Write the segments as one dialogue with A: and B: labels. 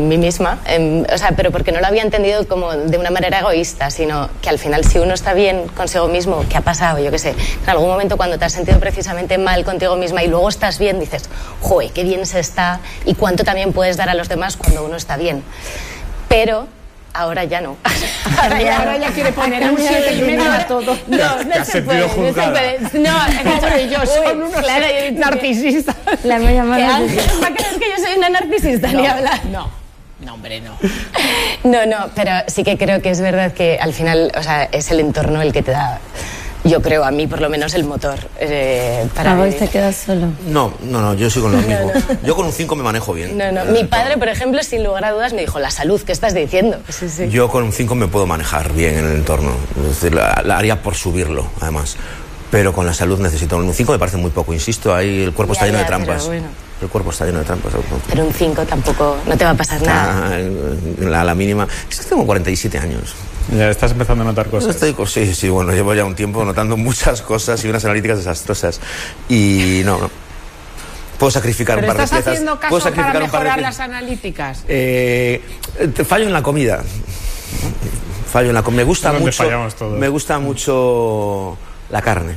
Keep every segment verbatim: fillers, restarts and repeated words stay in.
A: en mí misma, en, o sea, pero porque no lo había entendido como de una manera egoísta, sino que al final si uno está bien consigo mismo, ¿qué ha pasado? Yo qué sé, en algún momento cuando te has sentido precisamente mal contigo misma y luego estás bien, dices, joder, qué bien se está y cuánto también puedes dar a los demás cuando uno está bien. Pero ahora ya no.
B: Ahora ya, ahora ya quiere poner un siete y medio a todo.
A: No, no se puede, no se puede. No,
B: pobre yo, son unos
A: claro,
B: narcisistas.
C: La voy a llamar.
A: ¿Va a creer que yo soy una narcisista?
B: No,
A: ni hablar.
B: No, no, hombre, no.
A: No, no, pero sí que creo que es verdad que al final, o sea, es el entorno el que te da, yo creo, a mí por lo menos el motor eh, para
C: ¿A vos
A: vivir.
C: te quedas solo?
D: No, no, no, yo soy con lo mismo.
A: No, no.
D: Yo con un cinco me manejo bien.
A: No, no. Mi padre, por ejemplo, sin lugar a dudas, me dijo, la salud, ¿qué estás diciendo? Sí, sí.
D: Yo con un cinco me puedo manejar bien en el entorno. Es decir, la, la haría por subirlo, además. Pero con la salud necesito. Un cinco me parece muy poco, insisto, ahí el cuerpo
A: Ya,
D: está lleno
A: ya,
D: de trampas.
A: pero bueno.
D: El cuerpo está lleno de trampas.
A: Pero un cinco tampoco, no te va a pasar nada.
D: Ah, la, la mínima. Es que tengo cuarenta y siete años.
E: Ya estás empezando a notar cosas.
D: Estoy, sí, sí, bueno, llevo ya un tiempo notando muchas cosas y unas analíticas desastrosas. Y no, no. Puedo sacrificar
B: ¿Pero
D: un par de
B: estás
D: piezas.
B: haciendo
D: Puedo
B: caso para
D: sacrificar un par de
B: mejorar
D: piezas.
B: las analíticas?
D: Eh, te fallo en la comida. Fallo en la comida. Me gusta
E: Donde
D: mucho.
E: fallamos todos.
D: Me gusta mucho la carne.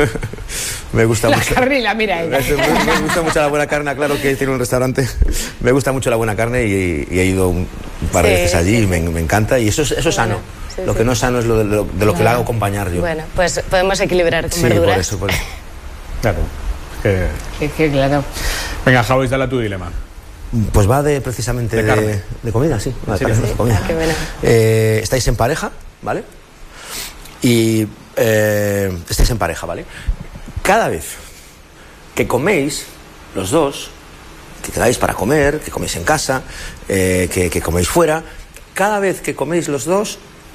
D: Me gusta
B: La
D: mucho.
B: carne y la mira ella.
D: Me, me gusta mucho la buena carne, claro que tiene un restaurante. Me gusta mucho la buena carne y, y he ido un par de
A: Sí,
D: veces allí
A: sí,
D: y me, me encanta. Y eso es, eso es sano.
A: Sí,
D: lo
A: sí.
D: que no es sano es lo de lo, de lo que la hago acompañar yo.
A: Bueno, pues podemos equilibrar con
D: Sí,
A: verduras.
D: por eso, por eso.
E: Claro. Que...
B: Es que claro.
E: Venga, Javi, dale a tu dilema.
D: Pues va de precisamente
E: De
D: de,
E: carne.
D: de comida, sí. Va de
E: Sí,
D: carne,
E: sí.
D: de comida.
A: Ah, qué bueno.
D: Eh, estáis en pareja, ¿vale? Y eh, estáis en pareja, ¿vale? Cada vez que coméis, los dos, que quedáis para comer, que coméis en casa, eh, que, que coméis fuera, cada vez que coméis los dos,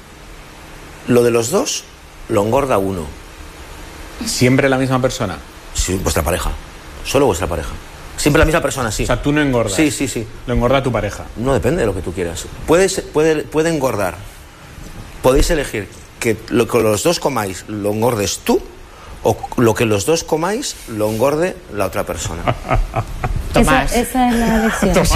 D: lo de los dos lo engorda uno.
E: ¿Siempre la misma persona?
D: Sí, vuestra pareja. Solo vuestra pareja. Siempre la misma persona, sí.
E: O sea, tú no engordas.
D: Sí, sí, sí.
E: Lo engorda tu pareja.
D: No depende de lo que tú quieras. Puedes, puede, puede engordar. Podéis elegir que lo que los dos comáis lo engordes tú o lo que los dos comáis lo engorde la otra persona.
B: Tomás.
C: Esa, esa es la elección.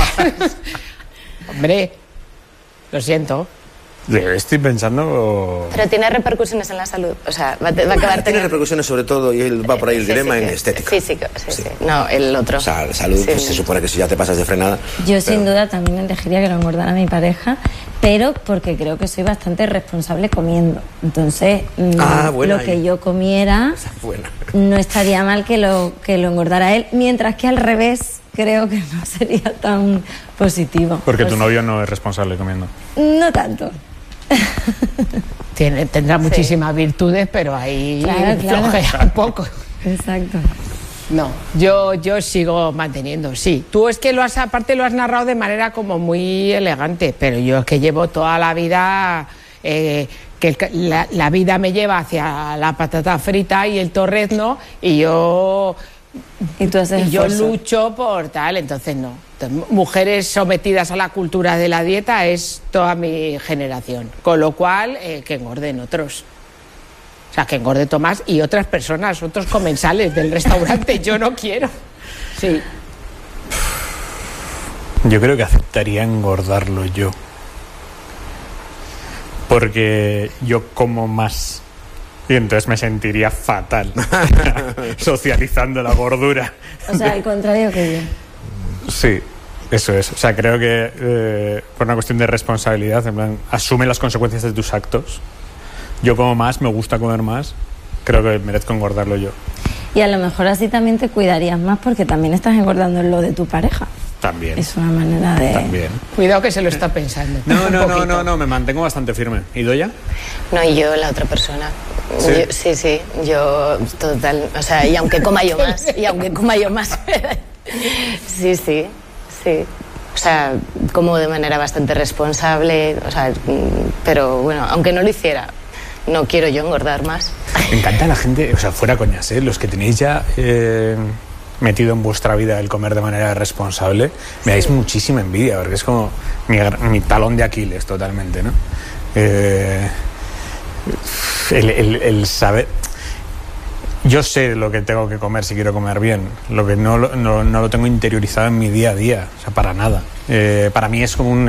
B: Hombre, lo siento.
E: Estoy pensando...
A: Pero tiene repercusiones en la salud. O sea, va, a- va a acabar
D: Tiene
A: teniendo...
D: repercusiones sobre todo, y él va por ahí el dilema en
A: Físico,
D: estética.
A: Físico, sí, sí, No, el otro.
D: O sea, la salud,
A: Sí.
D: pues, se supone que si ya te pasas de frenada...
C: Yo sin
D: pero-
C: duda también elegiría que lo engordara mi pareja, pero porque creo que soy bastante responsable comiendo. Entonces, mm,
D: Ah, buena
C: lo que
D: ahí.
C: yo comiera
D: Buena.
C: no estaría mal que lo, que lo engordara él, mientras que al revés creo que no sería tan positivo.
E: Porque
C: Pues,
E: tu novio no es responsable comiendo.
C: no tanto.
B: Tiene, tendrá muchísimas virtudes, pero ahí
C: Claro, claro.
B: flojea un poco.
C: Exacto.
B: No, yo, yo sigo manteniendo, sí. Tú es que lo has, aparte lo has narrado de manera como muy elegante, pero yo es que llevo toda la vida, eh, que el- la, la vida me lleva hacia la patata frita y el torrezno, y yo,
C: Y tú haces
B: y yo
C: esfuerzo.
B: lucho por tal, entonces no. Entonces, mujeres sometidas a la cultura de la dieta es toda mi generación, con lo cual eh, que engorden otros. O sea, que engorde Tomás y otras personas, otros comensales del restaurante. Yo no quiero. Sí.
E: Yo creo que aceptaría engordarlo yo. Porque yo como más. Y entonces me sentiría fatal socializando la gordura.
C: O sea, al contrario que yo.
E: Sí, eso es. O sea, creo que eh, por una cuestión de responsabilidad, en plan, asume las consecuencias de tus actos. Yo como más, me gusta comer más, creo que merezco engordarlo yo.
C: Y a lo mejor así también te cuidarías más porque también estás engordando en lo de tu pareja.
E: También.
C: Es una manera de...
E: También.
B: Cuidado que se lo está pensando.
E: No,
B: Un
E: no, no,
B: poquito.
E: no, no, me mantengo bastante firme. ¿Y Doya?
A: No, y yo la otra persona.
E: ¿Sí?
A: Yo- sí, sí, yo total, o sea, y aunque coma yo más, y aunque coma yo más. Sí, sí, sí. O sea, como de manera bastante responsable, o sea, mm, pero bueno, aunque no lo hiciera, no quiero yo engordar más.
E: Me encanta la gente, o sea, fuera coñas, ¿eh? Los que tenéis ya eh, metido en vuestra vida el comer de manera responsable, me dais muchísima envidia, porque es como mi, mi talón de Aquiles totalmente, ¿no? Eh, el, el, el saber... Yo sé lo que tengo que comer si quiero comer bien, lo que no, lo- no, no lo tengo interiorizado en mi día a día, o sea, para nada. Eh, para mí es como un